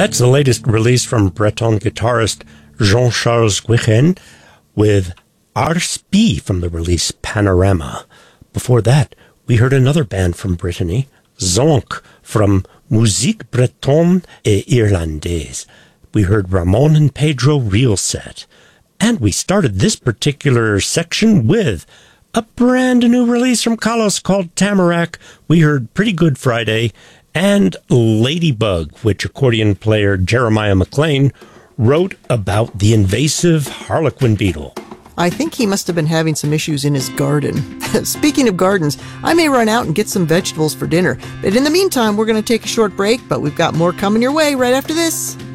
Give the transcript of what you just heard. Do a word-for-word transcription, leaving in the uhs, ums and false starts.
That's the latest release from Breton guitarist Jean-Charles Guichen with Ars P from the release Panorama. Before that, we heard another band from Brittany, Zonk, from Musique Bretonne et Irlandaise. We heard Ramon and Pedro Real Set. And we started this particular section with a brand new release from Carlos called Tamarack. We heard Pretty Good Friday and Ladybug, which accordion player Jeremiah McLean wrote about the invasive harlequin beetle. I think he must have been having some issues in his garden. Speaking of gardens, I may run out and get some vegetables for dinner. But in the meantime, we're going to take a short break, but we've got more coming your way right after this.